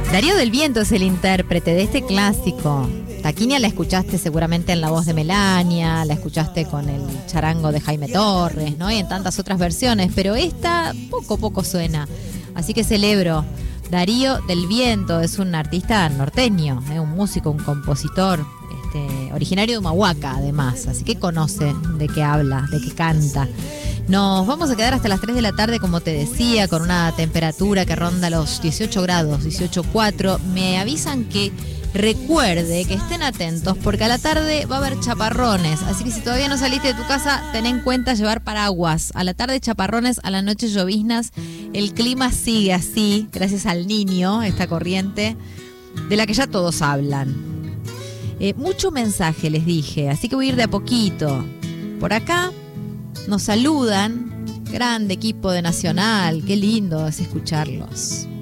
Darío del Viento es el intérprete de este clásico. Taquiña la escuchaste seguramente en la voz de Melania, la escuchaste con el charango de Jaime Torres, ¿no? Y en tantas otras versiones, pero esta poco suena. Así que celebro. Darío del Viento es un artista norteño, un músico, un compositor, originario de Humahuaca además, así que conoce de qué habla, de qué canta. Nos vamos a quedar hasta las 3 de la tarde, como te decía, con una temperatura que ronda los 18 grados, 18,4. Me avisan que recuerde que estén atentos porque a la tarde va a haber chaparrones, así que si todavía no saliste de tu casa, ten en cuenta llevar paraguas. A la tarde chaparrones, a la noche lloviznas. El clima sigue así, gracias al Niño, esta corriente de la que ya todos hablan. Mucho mensaje les dije, así que voy a ir de a poquito. Por acá nos saludan, grande equipo de Nacional, qué lindo es escucharlos.